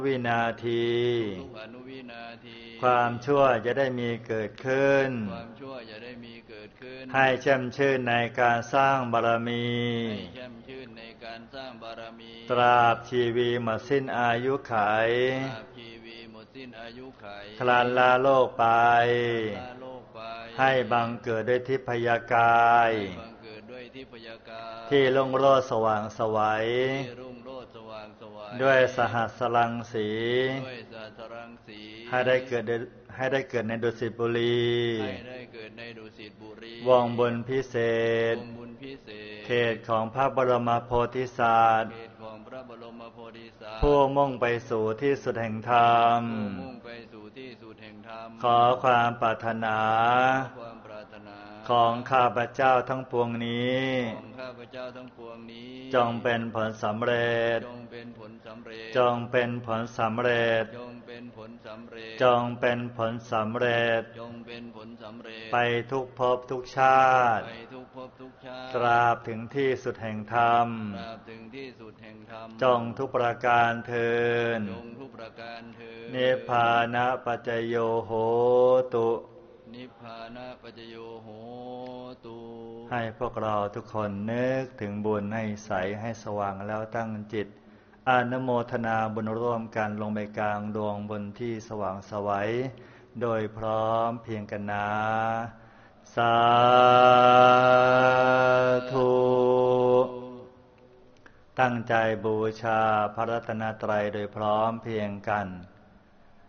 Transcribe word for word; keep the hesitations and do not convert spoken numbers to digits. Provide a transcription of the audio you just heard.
วินาทีทุกอนุวินาทีความชั่วจะได้มีเกิดขึ้นความชั่วจะได้มีเกิดขึ้นให้แช่มชื่นในการสร้างบารมีให้แช่มชื่นในการสร้างบารมีตราบชีวีหมดสิ้นอายุไขตราบชีวีหมดสิ้นอายุไขคลานลาโลกไปให้บังเกิดด้วยทิพยากายที่รุ่งโรจน์สว่างไสวด้วยสหัสรังสีให้ได้เกิดให้ได้เกิดในดุสิตบุรีวงบุญพิเศษเขตของพระบรมโพธิสัตว์ผู้มุ่งไปสู่ที่สุดแห่งธรรมขอความปรารถนาของข้าพเจ้าทั้งปวงนี้จงเป็นผลสำเร็จจงเป็นผลสำเร็จจงเป็นผลสำเร็จไปทุกภพทุกชาติตราบถึงที่สุดแห่งธรรมจงทุกประการเทินนิพพานะปัจจโยโหตุนิพพานะปัจจโยโหตุให้พวกเราทุกคนนึกถึงบุญให้ใสให้สว่างแล้วตั้งจิตอนุโมทนาบุญร่วมกันลงไปกลางดวงบนที่สว่างไสวโดยพร้อมเพียงกันนะสาธุตั้งใจบูชาพระรัตนตรัยโดยพร้อมเพียงกัน